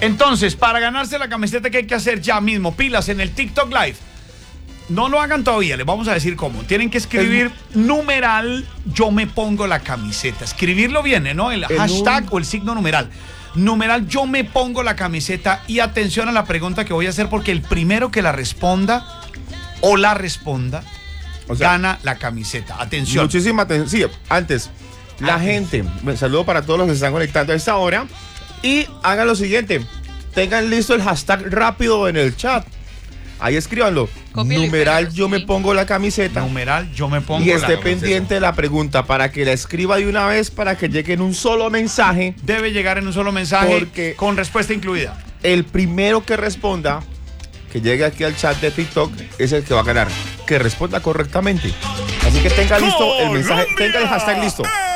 Entonces, para ganarse la camiseta, ¿qué hay que hacer ya mismo? Pilas en el TikTok Live. No lo hagan todavía, les vamos a decir cómo. Tienen que escribir numeral yo me pongo la camiseta. Escribirlo viene, ¿no? El hashtag o el signo numeral. Numeral yo me pongo la camiseta. Y atención a la pregunta que voy a hacer, porque el primero que la responda o la responda, gana la camiseta. Atención. Muchísima atención. Sí, antes, la gente, un saludo para todos los que se están conectando a esta hora. Y hagan lo siguiente, tengan listo el hashtag rápido en el chat. Ahí escríbanlo. Numeral yo me pongo la camiseta. Numeral yo me pongo y la esté pendiente de la pregunta para que la escriba de una vez, para que llegue en un solo mensaje. Debe llegar en un solo mensaje porque con respuesta incluida. El primero que responda, que llegue aquí al chat de TikTok, es el que va a ganar. Que responda correctamente. Así que tenga listo el mensaje, tenga el hashtag listo.